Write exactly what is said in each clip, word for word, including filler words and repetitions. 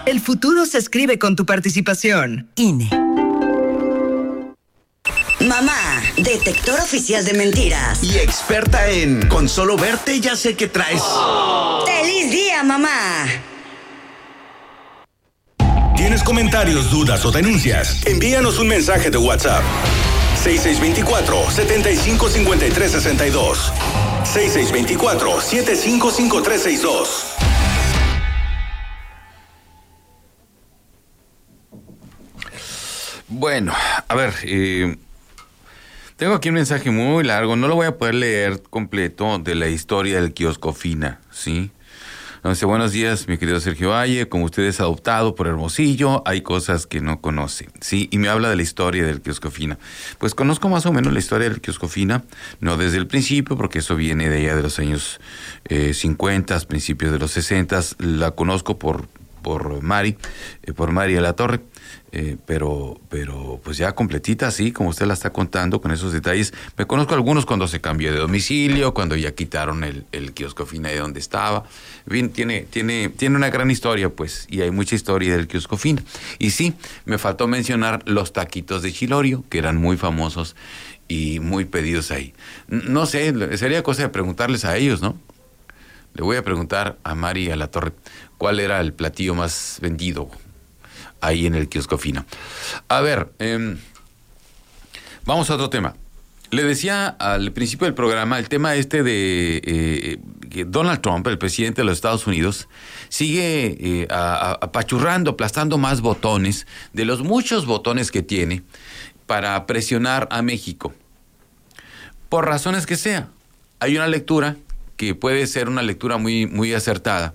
El futuro se escribe con tu participación. I N E. Mamá, detector oficial de mentiras. Y experta en... Con solo verte ya sé que traes... Oh. ¡Feliz día, mamá! ¿Tienes comentarios, dudas o denuncias? Envíanos un mensaje de WhatsApp. seis seis dos cuatro, siete cinco cinco tres seis dos. seis seis dos cuatro, siete cinco cinco tres seis dos. Bueno, a ver, eh, tengo aquí un mensaje muy largo, no lo voy a poder leer completo, de la historia del kiosco Fina, ¿sí? Dice, buenos días, mi querido Sergio Valle, como usted es adoptado por Hermosillo, hay cosas que no conoce, ¿sí? Y me habla de la historia del kiosco Fina. Pues conozco más o menos la historia del kiosco Fina, no desde el principio, porque eso viene de allá de los años eh, cincuenta, principios de los sesenta, la conozco por, por Mari, eh, por Mari de la Torre. Eh, pero, pero pues ya completita, así como usted la está contando, con esos detalles. Me conozco algunos cuando se cambió de domicilio, cuando ya quitaron el, el kiosco Fina de donde estaba. Bien, tiene, tiene, tiene una gran historia, pues, y hay mucha historia del kiosco Fina. Y sí, me faltó mencionar los taquitos de Chilorio, que eran muy famosos y muy pedidos ahí. No sé, sería cosa de preguntarles a ellos, ¿no? Le voy a preguntar a Mari a la Torre cuál era el platillo más vendido ahí en el kiosco Fina. A ver, eh, vamos a otro tema. Le decía al principio del programa el tema este de eh, que Donald Trump, el presidente de los Estados Unidos, sigue eh, a, a, apachurrando, aplastando más botones de los muchos botones que tiene para presionar a México. Por razones que sea. Hay una lectura que puede ser una lectura muy, muy acertada,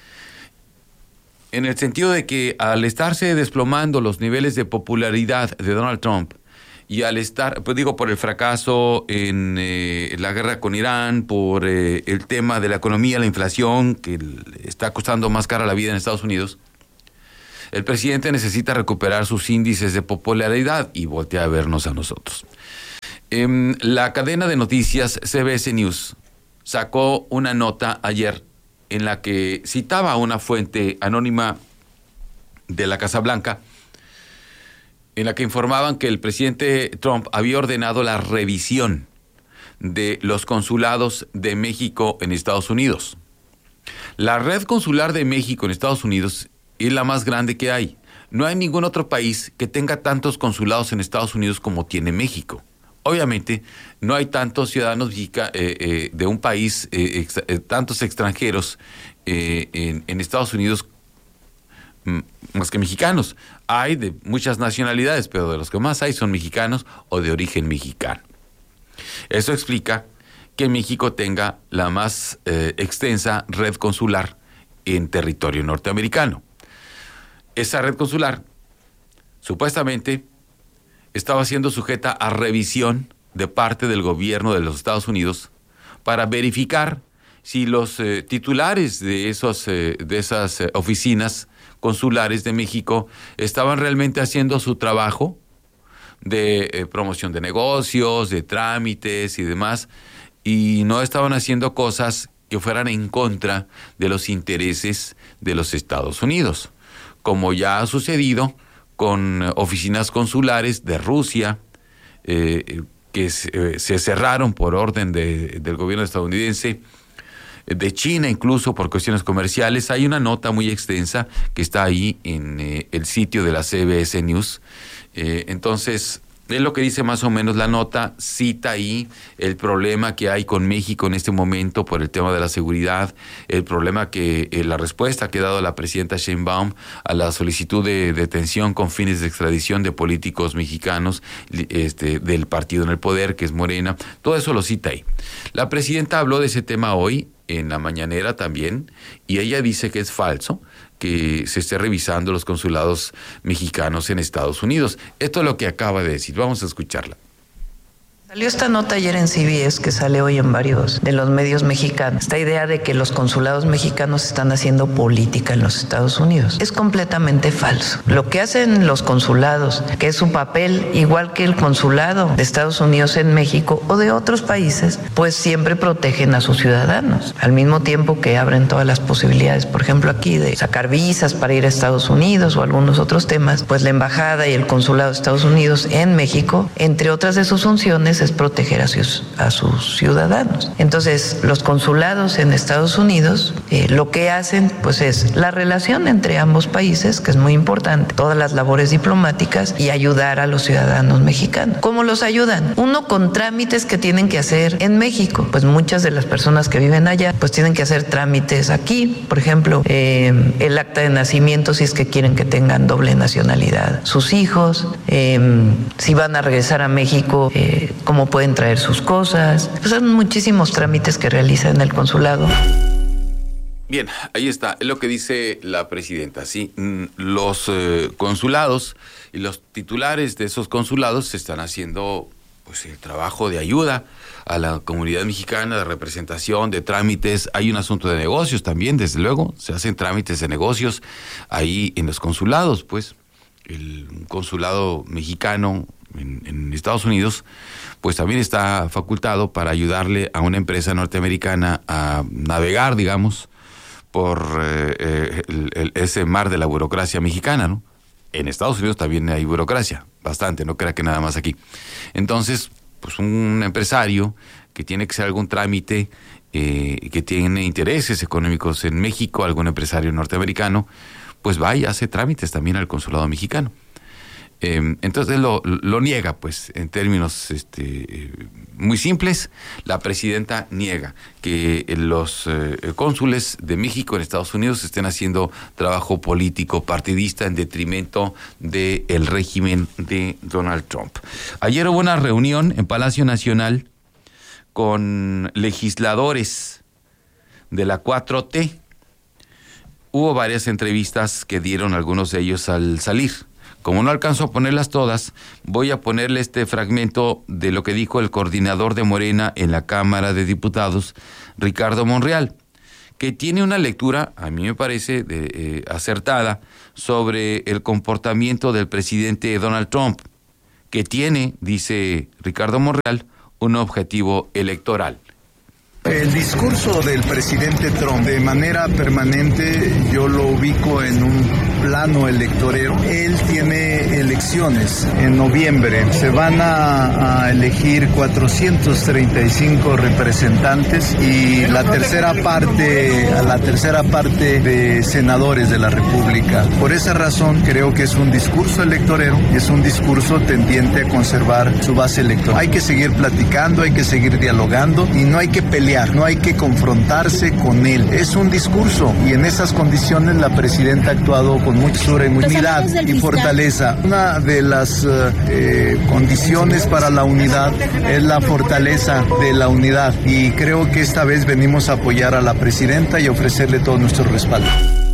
en el sentido de que al estarse desplomando los niveles de popularidad de Donald Trump y al estar, pues digo, por el fracaso en eh, la guerra con Irán, por eh, el tema de la economía, la inflación, que está costando más cara la vida en Estados Unidos, el presidente necesita recuperar sus índices de popularidad y voltea a vernos a nosotros. Eh, la cadena de noticias C B S News sacó una nota ayer en la que citaba a una fuente anónima de la Casa Blanca, en la que informaban que el presidente Trump había ordenado la revisión de los consulados de México en Estados Unidos. La red consular de México en Estados Unidos es la más grande que hay. No hay ningún otro país que tenga tantos consulados en Estados Unidos como tiene México. Obviamente, no hay tantos ciudadanos mexica, eh, eh, de un país, eh, ex, eh, tantos extranjeros eh, en, en Estados Unidos m- más que mexicanos. Hay de muchas nacionalidades, pero de los que más hay son mexicanos o de origen mexicano. Eso explica que México tenga la más eh, extensa red consular en territorio norteamericano. Esa red consular, supuestamente, estaba siendo sujeta a revisión de parte del gobierno de los Estados Unidos para verificar si los eh, titulares de, esos, eh, de esas eh, oficinas consulares de México estaban realmente haciendo su trabajo de eh, promoción de negocios, de trámites y demás, y no estaban haciendo cosas que fueran en contra de los intereses de los Estados Unidos, como ya ha sucedido con oficinas consulares de Rusia, eh, que se, eh, se cerraron por orden de, del gobierno estadounidense, de China incluso por cuestiones comerciales. Hay una nota muy extensa que está ahí en eh, el sitio de la C B S News. Eh, entonces, es lo que dice más o menos la nota, cita ahí el problema que hay con México en este momento por el tema de la seguridad, el problema que, eh, la respuesta que ha dado la presidenta Sheinbaum a la solicitud de detención con fines de extradición de políticos mexicanos este, del partido en el poder, que es Morena. Todo eso lo cita ahí. La presidenta habló de ese tema hoy en la mañanera también, y ella dice que es falso que se esté revisando los consulados mexicanos en Estados Unidos. Esto es lo que acaba de decir. Vamos a escucharla. Salió esta nota ayer en C B S, que sale hoy en varios de los medios mexicanos. Esta idea de que los consulados mexicanos están haciendo política en los Estados Unidos es completamente falso. Lo que hacen los consulados, que es su papel igual que el consulado de Estados Unidos en México o de otros países, pues siempre protegen a sus ciudadanos, al mismo tiempo que abren todas las posibilidades, por ejemplo aquí, de sacar visas para ir a Estados Unidos o algunos otros temas. Pues la embajada y el consulado de Estados Unidos en México, entre otras de sus funciones, es proteger a sus, a sus ciudadanos. Entonces, los consulados en Estados Unidos eh, lo que hacen pues es la relación entre ambos países, que es muy importante, todas las labores diplomáticas y ayudar a los ciudadanos mexicanos. ¿Cómo los ayudan? Uno, con trámites que tienen que hacer en México. Pues muchas de las personas que viven allá pues tienen que hacer trámites aquí. Por ejemplo, eh, el acta de nacimiento, si es que quieren que tengan doble nacionalidad sus hijos, eh, si van a regresar a México, eh, cómo pueden traer sus cosas. Pues son muchísimos trámites que realiza en el consulado. Bien, ahí está, es lo que dice la presidenta, sí. Los eh, consulados y los titulares de esos consulados están haciendo pues el trabajo de ayuda a la comunidad mexicana, de representación, de trámites. Hay un asunto de negocios también, desde luego, se hacen trámites de negocios ahí en los consulados, pues el consulado mexicano en, en Estados Unidos pues también está facultado para ayudarle a una empresa norteamericana a navegar, digamos, por eh, el, el, ese mar de la burocracia mexicana, ¿no? En Estados Unidos también hay burocracia, bastante, no crea que nada más aquí. Entonces, pues un empresario que tiene que hacer algún trámite, eh, que tiene intereses económicos en México, algún empresario norteamericano, pues va y hace trámites también al consulado mexicano. Eh, entonces lo, lo niega, pues, en términos este, eh, muy simples. La presidenta niega que los eh, cónsules de México en Estados Unidos estén haciendo trabajo político partidista en detrimento del régimen de Donald Trump. Ayer hubo una reunión en Palacio Nacional con legisladores de la cuatro T. Hubo varias entrevistas que dieron algunos de ellos al salir. Como no alcanzo a ponerlas todas, voy a ponerle este fragmento de lo que dijo el coordinador de Morena en la Cámara de Diputados, Ricardo Monreal, que tiene una lectura, a mí me parece, de, eh, acertada, sobre el comportamiento del presidente Donald Trump, que tiene, dice Ricardo Monreal, un objetivo electoral. El discurso del presidente Trump, de manera permanente, yo lo ubico en un plano electorero. Él tiene elecciones en noviembre. Se van a, a elegir cuatrocientos treinta y cinco representantes y la tercera parte, la tercera parte de senadores de la República. Por esa razón, creo que es un discurso electorero, es un discurso tendiente a conservar su base electoral. Hay que seguir platicando, hay que seguir dialogando y no hay que pelear. No hay que confrontarse con él. Es un discurso y en esas condiciones la presidenta ha actuado con mucha mesura y unidad y fortaleza. Una de las eh, condiciones para la unidad es la fortaleza de la unidad y creo que esta vez venimos a apoyar a la presidenta y ofrecerle todo nuestro respaldo.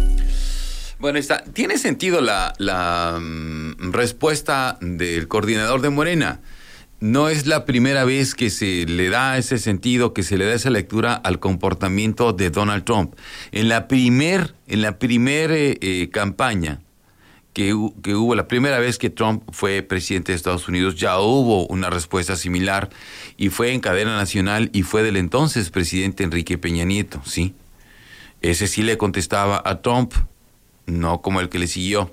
Bueno, está, tiene sentido la, la um, respuesta del coordinador de Morena. No es la primera vez que se le da ese sentido, que se le da esa lectura al comportamiento de Donald Trump. En la primer, en la primer eh, eh, campaña que, que hubo, la primera vez que Trump fue presidente de Estados Unidos, ya hubo una respuesta similar y fue en cadena nacional y fue del entonces presidente Enrique Peña Nieto, ¿sí? Ese sí le contestaba a Trump, no como el que le siguió.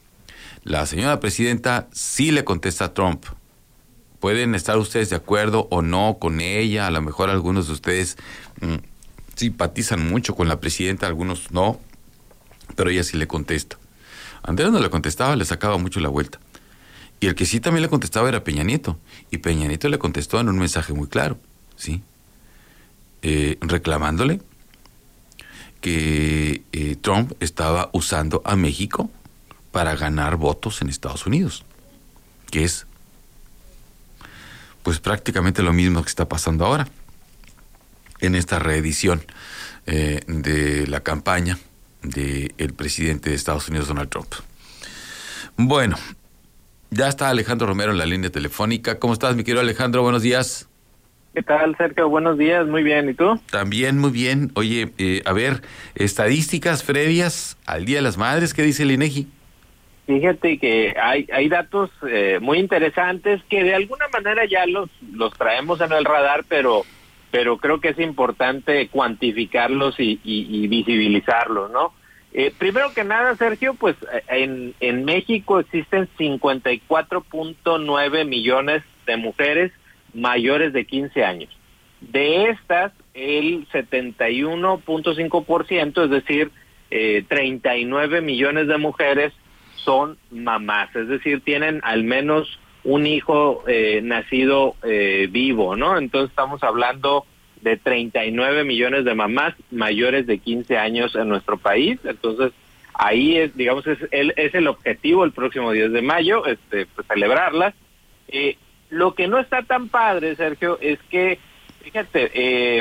La señora presidenta sí le contesta a Trump. Pueden estar ustedes de acuerdo o no con ella, a lo mejor algunos de ustedes mmm, simpatizan mucho con la presidenta, algunos no, pero ella sí le contesta. Andrés no le contestaba, le sacaba mucho la vuelta. Y el que sí también le contestaba era Peña Nieto, y Peña Nieto le contestó en un mensaje muy claro, ¿sí? Eh, reclamándole que eh, Trump estaba usando a México para ganar votos en Estados Unidos, que es pues prácticamente lo mismo que está pasando ahora en esta reedición eh, de la campaña del presidente de Estados Unidos, Donald Trump. Bueno, Ya está Alejandro Romero en la línea telefónica. ¿Cómo estás, mi querido Alejandro? Buenos días. ¿Qué tal, Sergio? Buenos días, muy bien. ¿Y tú? También muy bien. Oye, eh, a ver, estadísticas previas al Día de las Madres, ¿qué dice el INEGI? Fíjate que hay hay datos eh, muy interesantes que de alguna manera ya los los traemos en el radar, pero pero creo que es importante cuantificarlos y, y, y visibilizarlos, ¿no? Eh, primero que nada, Sergio, pues en, en México existen cincuenta y cuatro punto nueve millones de mujeres mayores de quince años. De estas, el setenta y uno punto cinco por ciento, es decir, eh, treinta y nueve millones de mujeres son mamás, es decir, tienen al menos un hijo eh, nacido eh, vivo, ¿no? Entonces estamos hablando de treinta y nueve millones de mamás mayores de quince años en nuestro país. Entonces ahí es, digamos, es el, es el objetivo el próximo diez de mayo, este, pues celebrarlas. Eh, lo que no está tan padre, Sergio, es que, fíjate, eh,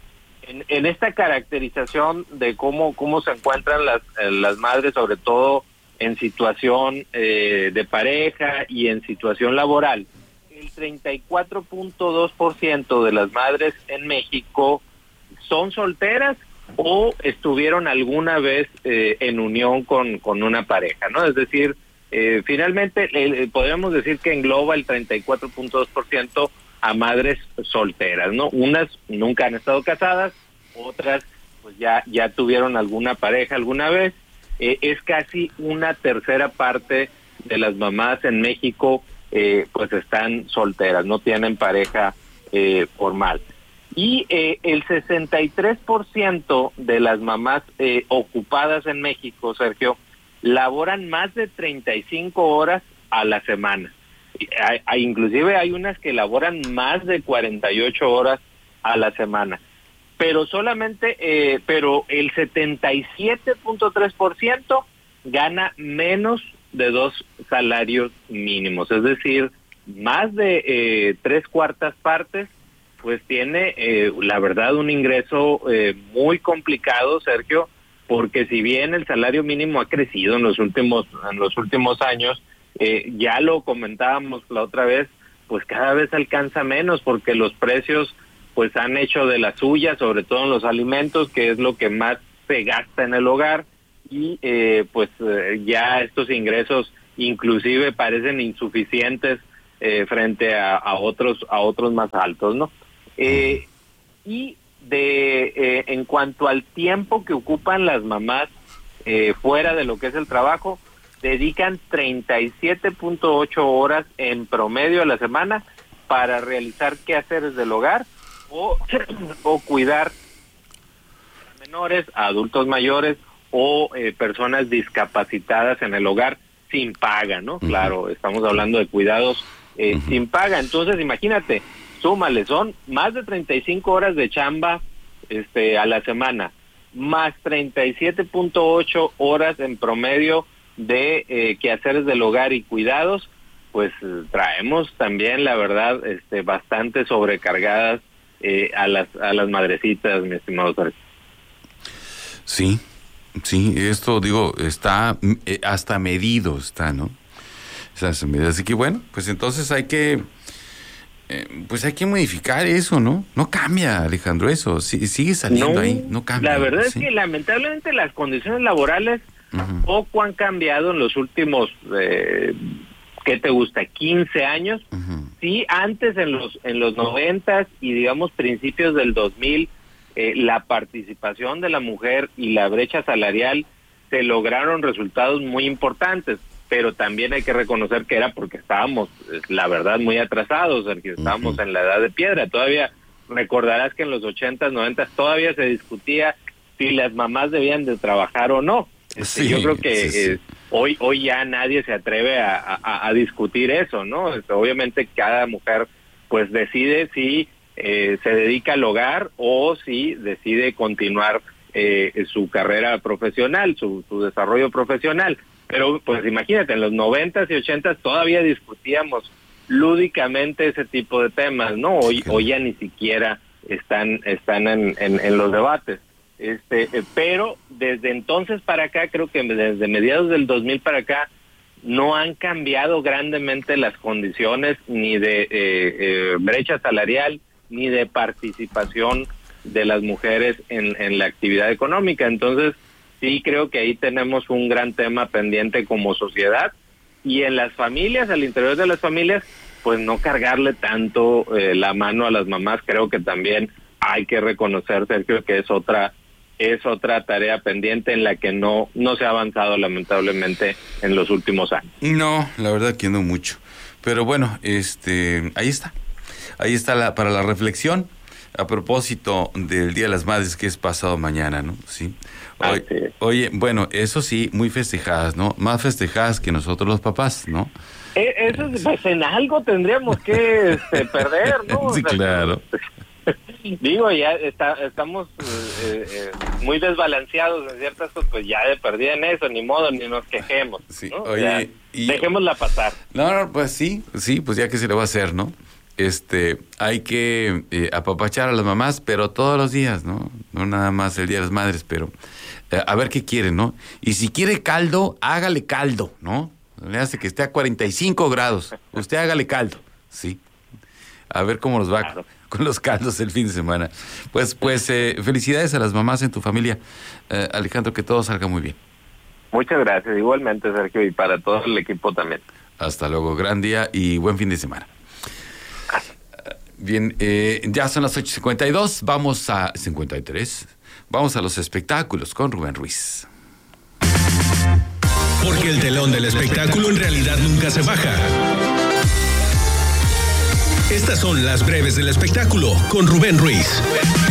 en, en esta caracterización de cómo, cómo se encuentran las, las madres, sobre todo en situación eh, de pareja y en situación laboral, el treinta y cuatro punto dos por ciento de las madres en México son solteras o estuvieron alguna vez eh, en unión con, con una pareja, ¿no? Es decir, eh, finalmente eh, podríamos decir que engloba el treinta y cuatro punto dos por ciento a madres solteras, ¿no? Unas nunca han estado casadas, otras pues ya, ya tuvieron alguna pareja alguna vez. Eh, es casi una tercera parte de las mamás en México eh, pues están solteras, no tienen pareja eh, formal. Y eh, el sesenta y tres por ciento de las mamás eh, ocupadas en México, Sergio, laboran más de treinta y cinco horas a la semana. Hay, hay, inclusive hay unas que laboran más de cuarenta y ocho horas a la semana. Pero solamente, eh, pero el setenta y siete punto tres por ciento gana menos de dos salarios mínimos, es decir, más de eh, tres cuartas partes, pues tiene, eh, la verdad, un ingreso eh, muy complicado, Sergio, porque si bien el salario mínimo ha crecido en los últimos, en los últimos años, eh, ya lo comentábamos la otra vez, pues cada vez alcanza menos porque los precios pues han hecho de la suya, sobre todo en los alimentos, que es lo que más se gasta en el hogar, y eh, pues eh, ya estos ingresos inclusive parecen insuficientes eh, frente a, a otros a otros más altos, ¿no? Eh, y de eh, en cuanto al tiempo que ocupan las mamás eh, fuera de lo que es el trabajo, dedican treinta y siete punto ocho horas en promedio a la semana para realizar quehaceres del hogar, O, o cuidar a menores, a adultos mayores o eh, personas discapacitadas en el hogar sin paga, ¿no? Uh-huh. Claro, estamos hablando de cuidados eh, uh-huh. sin paga. Entonces, imagínate, súmale, son más de treinta y cinco horas de chamba este, a la semana, más treinta y siete punto ocho horas en promedio de eh, quehaceres del hogar y cuidados, pues traemos también, la verdad, este, bastante sobrecargadas Eh, a las a las madrecitas, mi estimado Sergio. Sí, sí, esto digo, está eh, hasta medido está, ¿no? Esas medidas. Así que bueno, pues entonces hay que eh, pues hay que modificar eso, ¿no? No cambia, Alejandro, eso, sí, sigue saliendo no, ahí, no cambia. La verdad sí. es que lamentablemente las condiciones laborales uh-huh. poco han cambiado en los últimos eh, ¿qué te gusta? quince años. Uh-huh. Sí, antes en los en los noventas y digamos principios del dos mil, eh, la participación de la mujer y la brecha salarial se lograron resultados muy importantes, pero también hay que reconocer que era porque estábamos, la verdad, muy atrasados, Sergio, estábamos uh-huh. en la edad de piedra. Todavía recordarás que en los ochentas, noventas todavía se discutía si las mamás debían de trabajar o no. Este, sí, yo creo que sí, sí. Eh, hoy hoy ya nadie se atreve a, a, a discutir eso, ¿no? Este, obviamente cada mujer pues decide si eh, se dedica al hogar o si decide continuar eh, su carrera profesional, su, su desarrollo profesional. Pero pues imagínate, en los noventas y ochentas todavía discutíamos lúdicamente ese tipo de temas, ¿no? Hoy, hoy ya ni siquiera están, están en, en, en los debates. Este, eh, pero desde entonces para acá, creo que desde mediados del dos mil para acá, no han cambiado grandemente las condiciones ni de eh, eh, brecha salarial ni de participación de las mujeres en, en la actividad económica. Entonces, sí creo que ahí tenemos un gran tema pendiente como sociedad, y en las familias, al interior de las familias, pues no cargarle tanto eh, la mano a las mamás. Creo que también hay que reconocer, Sergio, que es otra es otra tarea pendiente en la que no no se ha avanzado lamentablemente en los últimos años. No, la verdad que no mucho. Pero bueno, este, ahí está. Ahí está la, para la reflexión a propósito del Día de las Madres, que es pasado mañana, ¿no? Sí. Oye, sí. oye, bueno, eso sí, muy festejadas, ¿no? Más festejadas que nosotros los papás, ¿no? Eh, eso es, pues en algo tendríamos que este, perder, ¿no? Sí, o sea, claro. Digo, ya está, estamos eh, eh, muy desbalanceados en ciertas cosas, pues ya de perdida en eso, ni modo, ni nos quejemos, Sí, ¿no? oye, O sea, y- dejémosla pasar. No, no, pues sí, sí, pues ya que se le va a hacer, ¿no? Este, hay que eh, apapachar a las mamás, pero todos los días, ¿no? No nada más el Día de las Madres, pero eh, a ver qué quiere, ¿no? Y si quiere caldo, hágale caldo, ¿no? Le hace que esté a cuarenta y cinco grados. Usted hágale caldo, sí. A ver cómo nos va Claro. con los caldos el fin de semana. Pues, pues, eh, felicidades a las mamás en tu familia, eh, Alejandro, que todo salga muy bien. Muchas gracias, igualmente, Sergio, y para todo el equipo también. Hasta luego, gran día y buen fin de semana. Bien, eh, ya son las ocho cincuenta y dos, vamos a cincuenta y tres, vamos a los espectáculos con Rubén Ruiz. Porque el telón del espectáculo en realidad nunca se baja. Estas son las breves del espectáculo con Rubén Ruiz.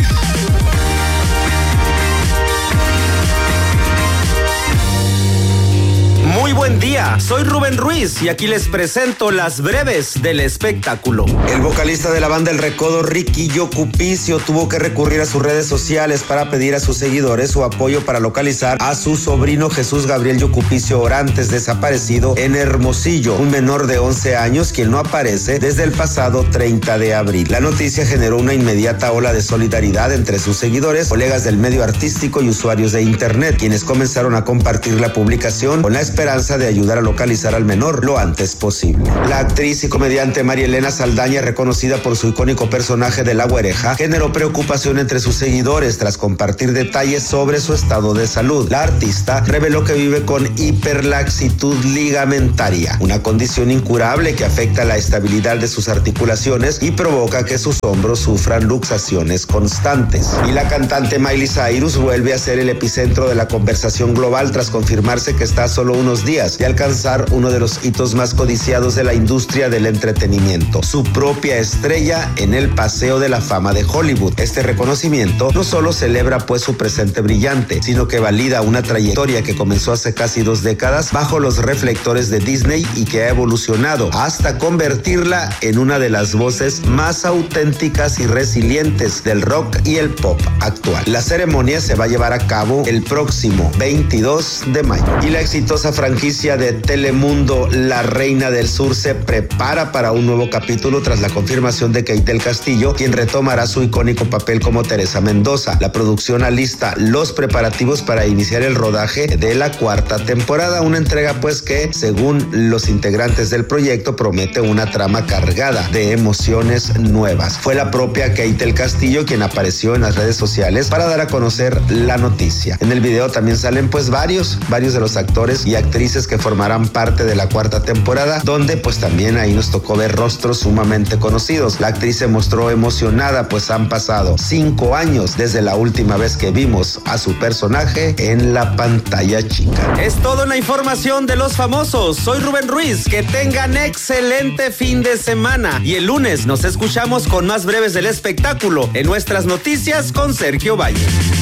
Muy buen día, soy Rubén Ruiz y aquí les presento las breves del espectáculo. El vocalista de la banda El Recodo, Ricky Yocupicio, tuvo que recurrir a sus redes sociales para pedir a sus seguidores su apoyo para localizar a su sobrino Jesús Gabriel Yocupicio Orantes, desaparecido en Hermosillo, un menor de once años quien no aparece desde el pasado treinta de abril. La noticia generó una inmediata ola de solidaridad entre sus seguidores, colegas del medio artístico y usuarios de internet, quienes comenzaron a compartir la publicación con la esperanza de ayudar a localizar al menor lo antes posible. La actriz y comediante María Elena Saldaña, reconocida por su icónico personaje de La Güereja, generó preocupación entre sus seguidores tras compartir detalles sobre su estado de salud. La artista reveló que vive con hiperlaxitud ligamentaria, una condición incurable que afecta la estabilidad de sus articulaciones y provoca que sus hombros sufran luxaciones constantes. Y la cantante Miley Cyrus vuelve a ser el epicentro de la conversación global tras confirmarse que está a solo unos días de alcanzar uno de los hitos más codiciados de la industria del entretenimiento, su propia estrella en el Paseo de la Fama de Hollywood. Este reconocimiento no solo celebra pues su presente brillante, sino que valida una trayectoria que comenzó hace casi dos décadas bajo los reflectores de Disney y que ha evolucionado hasta convertirla en una de las voces más auténticas y resilientes del rock y el pop actual. La ceremonia se va a llevar a cabo el próximo veintidós de mayo y la exitosa franquicia de Telemundo La Reina del Sur se prepara para un nuevo capítulo tras la confirmación de Kate del Castillo, quien retomará su icónico papel como Teresa Mendoza. La producción alista los preparativos para iniciar el rodaje de la cuarta temporada, una entrega pues que, según los integrantes del proyecto, promete una trama cargada de emociones nuevas. Fue la propia Kate del Castillo quien apareció en las redes sociales para dar a conocer la noticia. En el video también salen pues varios, varios de los actores y actrices que formarán parte de la cuarta temporada, donde pues también ahí nos tocó ver rostros sumamente conocidos. La actriz se mostró emocionada, pues han pasado cinco años desde la última vez que vimos a su personaje en la pantalla chica. Es toda una información de los famosos. Soy Rubén Ruiz. Que tengan excelente fin de semana. Y el lunes nos escuchamos con más breves del espectáculo en nuestras noticias con Sergio Valle.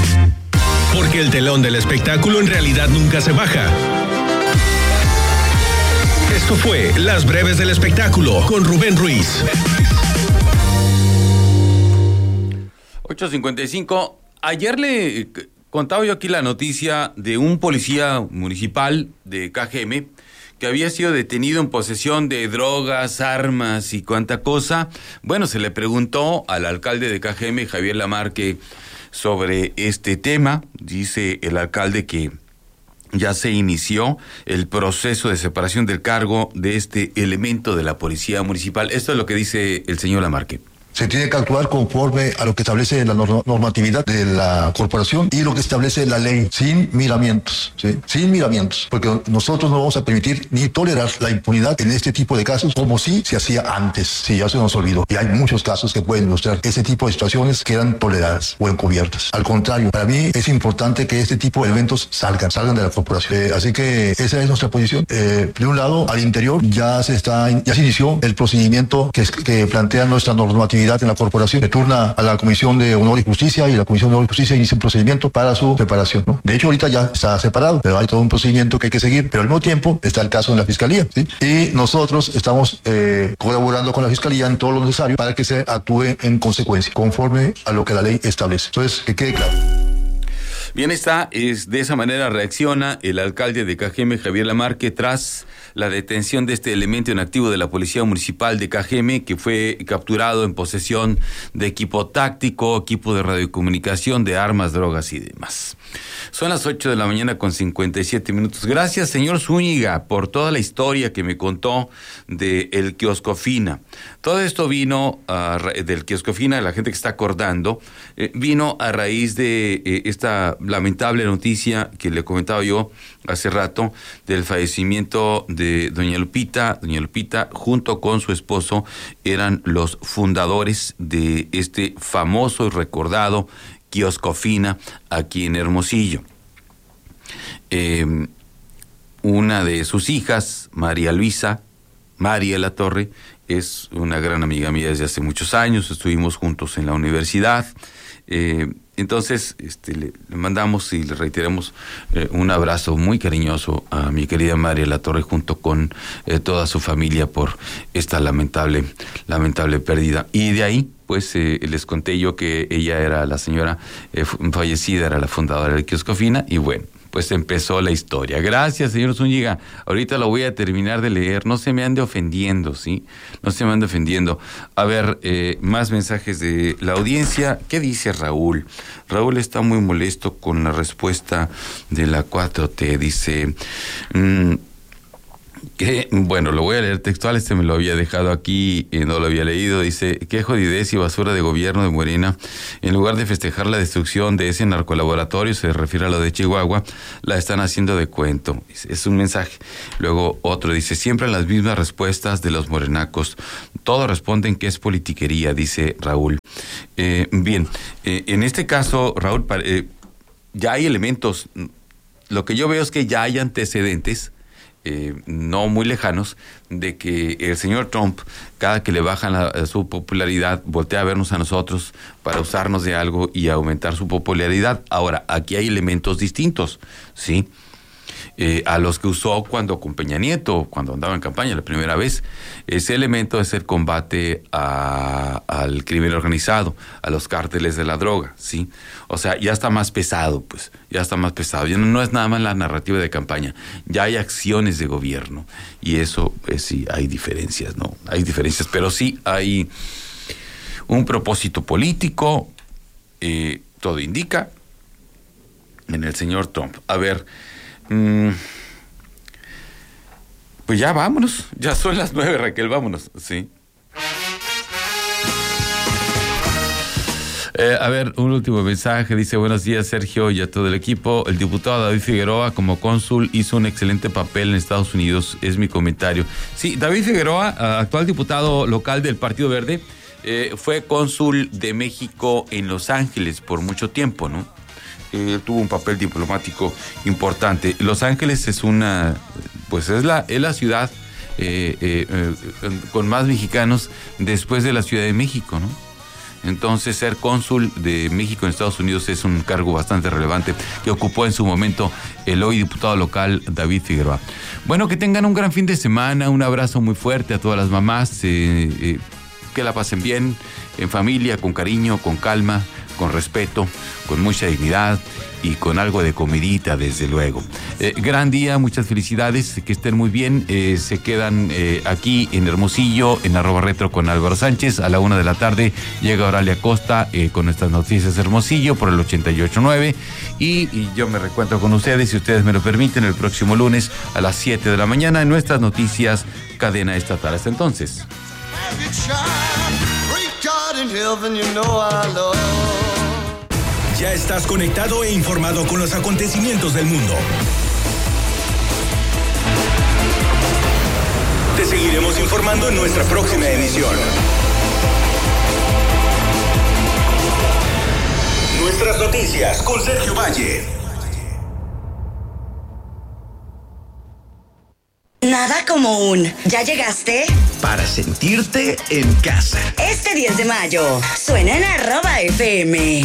Porque el telón del espectáculo en realidad nunca se baja. Esto fue Las Breves del Espectáculo con Rubén Ruiz. ocho cincuenta y cinco. Ayer le contaba yo aquí la noticia de un policía municipal de K G M que había sido detenido en posesión de drogas, armas y cuanta cosa. Bueno, se le preguntó al alcalde de K G M, Javier Lamarque, sobre este tema. Dice el alcalde que ya se inició el proceso de separación del cargo de este elemento de la Policía Municipal. Esto es lo que dice el señor Lamarque. Se tiene que actuar conforme a lo que establece la normatividad de la corporación y lo que establece la ley, sin miramientos, ¿sí? Sin miramientos, porque nosotros no vamos a permitir ni tolerar la impunidad en este tipo de casos, como si se hacía antes, si ya se nos olvidó. Y hay muchos casos que pueden mostrar ese tipo de situaciones que eran toleradas o encubiertas. Al contrario, para mí es importante que este tipo de eventos salgan, salgan de la corporación. Eh, así que esa es nuestra posición. Eh, de un lado, al interior ya se está, ya se inició el procedimiento que, que plantea nuestra normatividad en la corporación. Se turna a la Comisión de Honor y Justicia y la Comisión de Honor y Justicia inicia un procedimiento para su separación, ¿no? De hecho, ahorita ya está separado, pero hay todo un procedimiento que hay que seguir, pero al mismo tiempo está el caso en la Fiscalía, ¿sí? Y nosotros estamos eh, colaborando con la Fiscalía en todo lo necesario para que se actúe en consecuencia, conforme a lo que la ley establece. Entonces, que quede claro. Bien está, es de esa manera reacciona el alcalde de Cajeme, Javier Lamarque, tras la detención de este elemento inactivo de la Policía Municipal de Cajeme, que fue capturado en posesión de equipo táctico, equipo de radiocomunicación, de armas, drogas y demás. Son las ocho de la mañana con cincuenta y siete minutos. Gracias, señor Zúñiga, por toda la historia que me contó de el Kiosco Fina. Todo esto vino a, del Kiosco Fina, la gente que está acordando, eh, vino a raíz de eh, esta lamentable noticia que le comentaba yo hace rato, del fallecimiento de doña Lupita. Doña Lupita, junto con su esposo, eran los fundadores de este famoso y recordado Kiosco Fina aquí en Hermosillo. Eh, una de sus hijas, María Luisa, María La Torre, es una gran amiga mía desde hace muchos años. Estuvimos juntos en la universidad. Eh, entonces, este, le, le mandamos y le reiteramos eh, un abrazo muy cariñoso a mi querida María La Torre, junto con eh, toda su familia, por esta lamentable, lamentable pérdida. Y de ahí, pues eh, les conté yo que ella era la señora eh, fallecida, era la fundadora del Kiosco Fina, y bueno, pues empezó la historia. Gracias, señor Zúñiga. Ahorita lo voy a terminar de leer. No se me ande ofendiendo, ¿sí? No se me ande ofendiendo. A ver, eh, más mensajes de la audiencia. ¿Qué dice Raúl? Raúl está muy molesto con la respuesta de la cuatro T. Dice... Mmm, que, bueno, lo voy a leer textual, este me lo había dejado aquí y no lo había leído. Dice: qué jodidez y basura de gobierno de Morena. En lugar de festejar la destrucción de ese narcolaboratorio, se refiere a lo de Chihuahua, la están haciendo de cuento. Es un mensaje. Luego otro dice: siempre las mismas respuestas de los morenacos, todos responden que es politiquería, dice Raúl. Eh, bien, eh, en este caso, Raúl, eh, ya hay elementos. Lo que yo veo es que ya hay antecedentes Eh, no muy lejanos, de que el señor Trump, cada que le bajan la, su popularidad, voltea a vernos a nosotros para usarnos de algo y aumentar su popularidad. Ahora, aquí hay elementos distintos, ¿sí? Eh, a los que usó cuando con Peña Nieto, cuando andaba en campaña la primera vez. Ese elemento es el combate a, al crimen organizado, a los cárteles de la droga, ¿sí? O sea, ya está más pesado, pues, ya está más pesado. Ya no, no es nada más la narrativa de campaña, ya hay acciones de gobierno, y eso, pues sí, hay diferencias, ¿no? Hay diferencias, pero sí hay un propósito político, eh, todo indica, en el señor Trump. A ver... Pues ya vámonos, ya son las nueve, Raquel, vámonos, sí. Eh, a ver, un último mensaje, dice: buenos días, Sergio, y a todo el equipo. El diputado David Figueroa, como cónsul, hizo un excelente papel en Estados Unidos, es mi comentario. Sí, David Figueroa, actual diputado local del Partido Verde, eh, fue cónsul de México en Los Ángeles por mucho tiempo, ¿no? Eh, tuvo un papel diplomático importante. Los Ángeles es una, pues es la, es la ciudad eh, eh, eh, con más mexicanos después de la Ciudad de México, ¿no? Entonces, ser cónsul de México en Estados Unidos es un cargo bastante relevante que ocupó en su momento el hoy diputado local David Figueroa. Bueno, que tengan un gran fin de semana, un abrazo muy fuerte a todas las mamás, eh, eh, que la pasen bien, en familia, con cariño, con calma, con respeto, con mucha dignidad y con algo de comidita, desde luego. Eh, gran día, muchas felicidades, que estén muy bien. Eh, se quedan eh, aquí en Hermosillo, en arroba retro con Álvaro Sánchez. A la una de la tarde llega Oralia Costa eh, con nuestras noticias Hermosillo por el ochenta y ocho punto nueve. Y, y yo me reencuentro con ustedes, si ustedes me lo permiten, el próximo lunes a las siete de la mañana en nuestras noticias Cadena Estatal. Hasta entonces. Ya estás conectado e informado con los acontecimientos del mundo. Te seguiremos informando en nuestra próxima emisión. Nuestras noticias con Sergio Valle. Nada como un ¿ya llegaste? Para sentirte en casa. Este diez de mayo suena en arroba F M.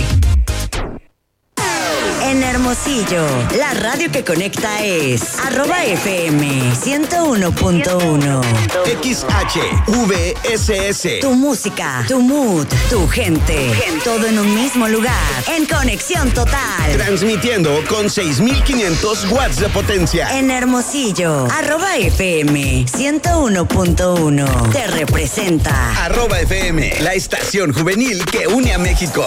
En Hermosillo, la radio que conecta es arroba F M ciento uno punto uno. X H V S S. Tu música, tu mood, tu gente, todo en un mismo lugar, en conexión total. Transmitiendo con seis mil quinientos watts de potencia. En Hermosillo, arroba F M ciento uno punto uno. Te representa. Arroba F M, la estación juvenil que une a México.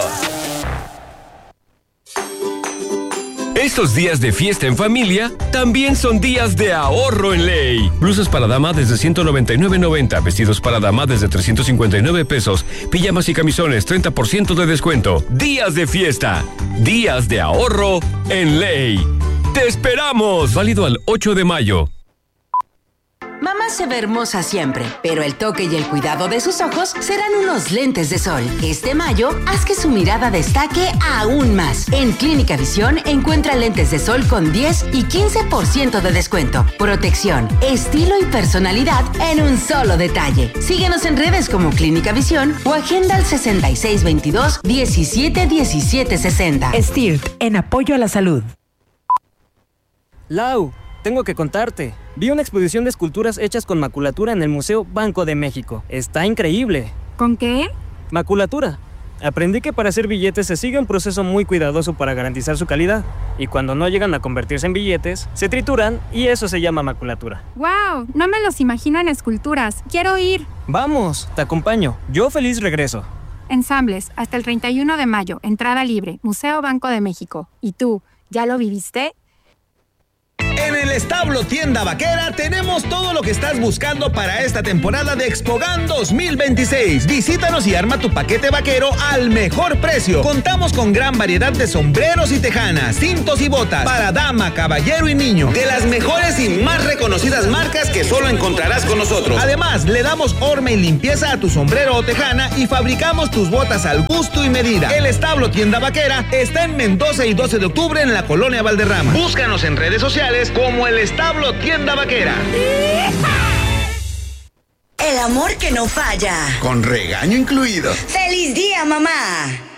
Estos días de fiesta en familia también son días de ahorro en Ley. Blusas para dama desde ciento noventa y nueve noventa, vestidos para dama desde trescientos cincuenta y nueve pesos, pijamas y camisones treinta por ciento de descuento. Días de fiesta, días de ahorro en Ley. ¡Te esperamos! Válido al ocho de mayo. Mamá se ve hermosa siempre, pero el toque y el cuidado de sus ojos serán unos lentes de sol. Este mayo, haz que su mirada destaque aún más. En Clínica Visión encuentra lentes de sol con diez y quince por ciento de descuento. Protección, estilo y personalidad en un solo detalle. Síguenos en redes como Clínica Visión o agenda al sesenta y seis veintidós diecisiete diecisiete sesenta. Stirt, en apoyo a la salud. Lau, tengo que contarte. Vi una exposición de esculturas hechas con maculatura en el Museo Banco de México. Está increíble. ¿Con qué? Maculatura. Aprendí que para hacer billetes se sigue un proceso muy cuidadoso para garantizar su calidad. Y cuando no llegan a convertirse en billetes, se trituran y eso se llama maculatura. ¡Wow! No me los imagino en esculturas. Quiero ir. Vamos, te acompaño. Yo feliz regreso. Ensambles, hasta el treinta y uno de mayo. Entrada libre. Museo Banco de México. ¿Y tú, ya lo viviste? En el Establo Tienda Vaquera tenemos todo lo que estás buscando para esta temporada de ExpoGAN dos mil veintiséis. Visítanos y arma tu paquete vaquero al mejor precio. Contamos con gran variedad de sombreros y tejanas, cintos y botas para dama, caballero y niño, de las mejores y más reconocidas marcas que solo encontrarás con nosotros. Además, le damos horma y limpieza a tu sombrero o tejana y fabricamos tus botas al gusto y medida. El Establo Tienda Vaquera está en Mendoza y doce de octubre en la Colonia Valderrama. Búscanos en redes sociales como el Establo Tienda Vaquera. El amor que no falla. Con regaño incluido. ¡Feliz día, mamá!